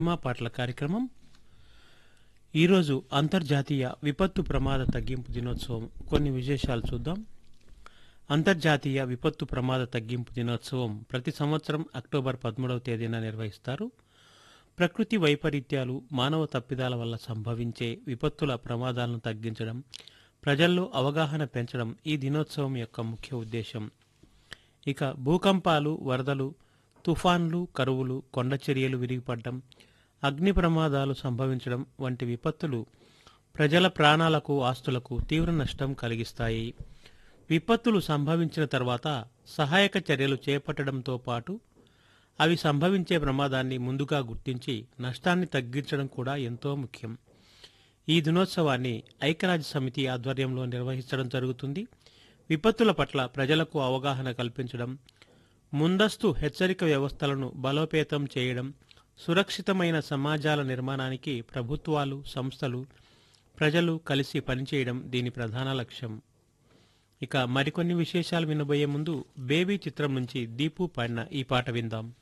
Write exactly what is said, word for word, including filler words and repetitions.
Cinema పాటల కార్యక్రమం ఈరోజు అంతర్జాతీయ విపత్తు ప్రమాద తగ్గింపు దినోత్సవం. కొన్ని విశేషాలు చూద్దాం. అంతర్జాతీయ విపత్తు ప్రమాద తగ్గింపు దినోత్సవం ప్రతి సంవత్సరం అక్టోబర్ పదమూడవ తేదీన నిర్వహిస్తారు. ప్రకృతి వైపరీత్యాలు, మానవ తప్పిదాల వల్ల సంభవించే విపత్తుల ప్రమాదాలను తగ్గించడం, ప్రజల్లో అవగాహన పెంచడం ఈ దినోత్సవం యొక్క ముఖ్య ఉద్దేశం. ఇక భూకంపాలు, వరదలు, తుఫాన్లు, కరువులు, కొండచర్యలు విరిగిపడడం, అగ్ని ప్రమాదాలు సంభవించడం వంటి విపత్తులు ప్రజల ప్రాణాలకు, ఆస్తులకు తీవ్ర నష్టం కలిగిస్తాయి. విపత్తులు సంభవించిన తర్వాత సహాయక చర్యలు చేపట్టడంతో పాటు అవి సంభవించే ప్రమాదాన్ని ముందుగా గుర్తించి నష్టాన్ని తగ్గించడం కూడా ఎంతో ముఖ్యం. ఈ దినోత్సవాన్ని ఐక్యరాజ్య సమితి ఆధ్వర్యంలో నిర్వహించడం జరుగుతుంది. విపత్తుల పట్ల ప్రజలకు అవగాహన కల్పించడం, ముందస్తు హెచ్చరిక వ్యవస్థలను బలోపేతం చేయడం, సురక్షితమైన సమాజాల నిర్మాణానికి ప్రభుత్వాలు, సంస్థలు, ప్రజలు కలిసి పనిచేయడం దీని ప్రధాన లక్ష్యం. ఇక మరికొన్ని విశేషాలు వినబోయే ముందు బేబీ చిత్రం నుంచి దీపు పాడిన ఈ పాట విందాం.